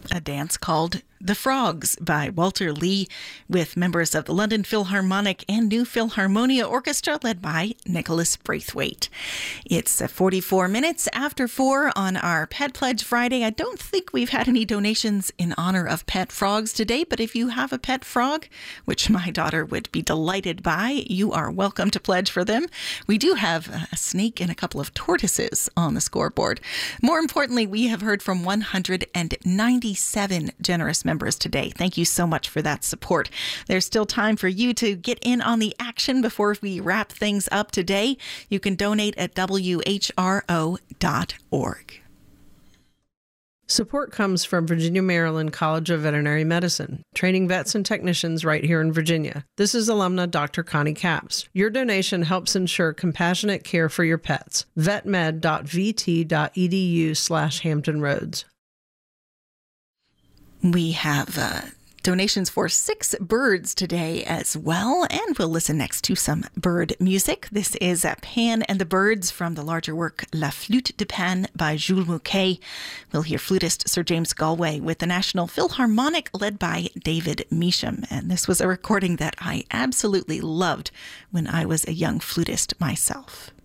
A dance called The Frogs by Walter Lee, with members of the London Philharmonic and New Philharmonia Orchestra led by Nicholas Braithwaite. It's 44 minutes after 4 on our Pet Pledge Friday. I don't think we've had any donations in honor of pet frogs today, but if you have a pet frog, which my daughter would be delighted by, you are welcome to pledge for them. We do have a snake and a couple of tortoises on the scoreboard. More importantly, we have heard from 197 generous members today. Thank you so much for that support. There's still time for you to get in on the action before we wrap things up today. You can donate at whro.org. Support comes from Virginia Maryland College of Veterinary Medicine, training vets and technicians right here in Virginia. This is alumna Dr. Connie Capps. Your donation helps ensure compassionate care for your pets. vetmed.vt.edu/Hampton Roads. We have donations for 6 birds today as well, and we'll listen next to some bird music. This is Pan and the Birds from the larger work La Flûte de Pan by Jules Mouquet. We'll hear flutist Sir James Galway with the National Philharmonic led by David Measham, and this was a recording that I absolutely loved when I was a young flutist myself.